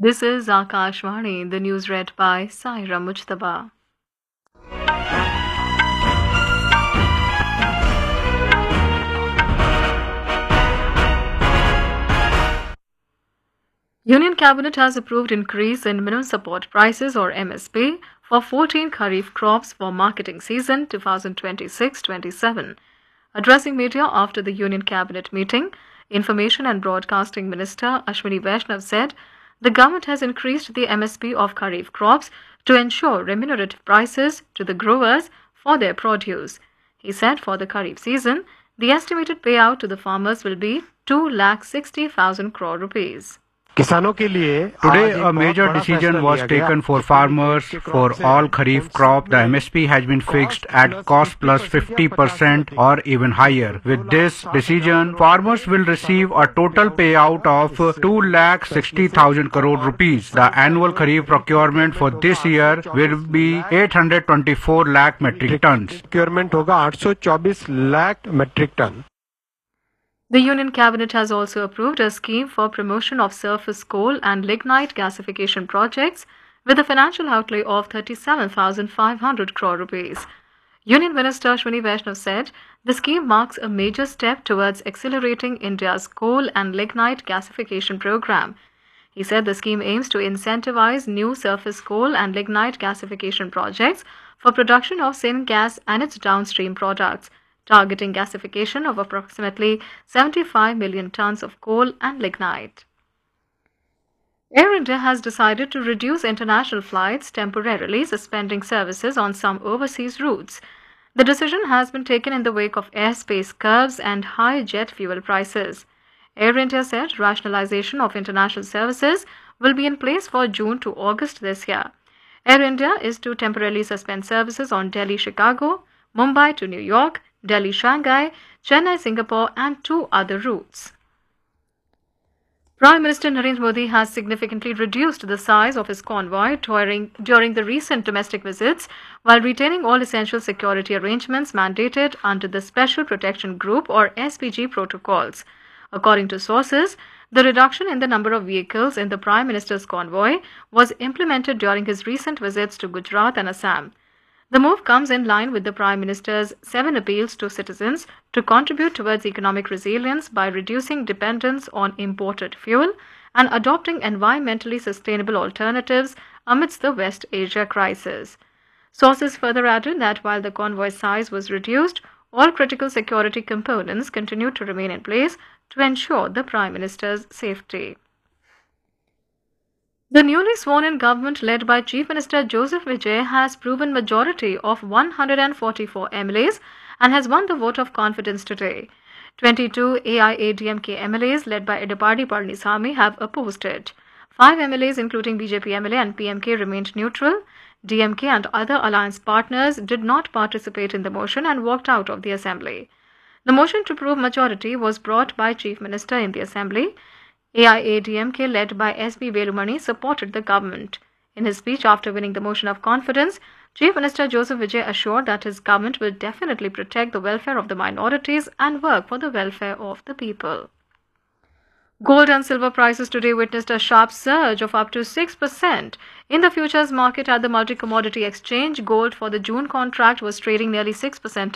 This is Akashvani, the news read by Saira Mujtaba. Union Cabinet has approved increase in minimum support prices or MSP for 14 Kharif crops for marketing season 2026-27. Addressing media after the Union Cabinet meeting, Information and Broadcasting Minister Ashwini Vaishnav said the government has increased the MSP of Kharif crops to ensure remunerative prices to the growers for their produce. He said for the Kharif season, the estimated payout to the farmers will be 2,60,000 crore rupees. Today, a major decision was taken for farmers for all Kharif crop. The MSP has been fixed at cost plus 50% or even higher. With this decision, farmers will receive a total payout of 2,60,000 crore rupees. The annual Kharif procurement for this year will be 824 lakh metric tons. The Union Cabinet has also approved a scheme for promotion of surface coal and lignite gasification projects with a financial outlay of 37,500 crore rupees. Union Minister Ashwini Vaishnav said the scheme marks a major step towards accelerating India's coal and lignite gasification program. He said the scheme aims to incentivize new surface coal and lignite gasification projects for production of syngas and its downstream products, targeting gasification of approximately 75 million tons of coal and lignite. Air India has decided to reduce international flights, temporarily suspending services on some overseas routes. The decision has been taken in the wake of airspace curbs and high jet fuel prices. Air India said rationalization of international services will be in place for June to August this year. Air India is to temporarily suspend services on Delhi-Chicago, Mumbai to New York, Delhi-Shanghai, Chennai-Singapore and 2 other routes. Prime Minister Narendra Modi has significantly reduced the size of his convoy during the recent domestic visits while retaining all essential security arrangements mandated under the Special Protection Group or SPG protocols. According to sources, the reduction in the number of vehicles in the Prime Minister's convoy was implemented during his recent visits to Gujarat and Assam. The move comes in line with the Prime Minister's 7 appeals to citizens to contribute towards economic resilience by reducing dependence on imported fuel and adopting environmentally sustainable alternatives amidst the West Asia crisis. Sources further added that while the convoy size was reduced, all critical security components continued to remain in place to ensure the Prime Minister's safety. The newly sworn-in government led by Chief Minister Joseph Vijay has proven majority of 144 MLAs and has won the vote of confidence today. 22 AIADMK MLAs led by Edapadi Palaniswamy have opposed it. 5 MLAs including BJP MLA and PMK remained neutral. DMK and other alliance partners did not participate in the motion and walked out of the assembly. The motion to prove majority was brought by Chief Minister in the assembly. AIADMK led by S.B. Velumani supported the government. In his speech after winning the motion of confidence, Chief Minister Joseph Vijay assured that his government will definitely protect the welfare of the minorities and work for the welfare of the people. Gold and silver prices today witnessed a sharp surge of up to 6%. In the futures market at the multi-commodity exchange, gold for the June contract was trading nearly 6%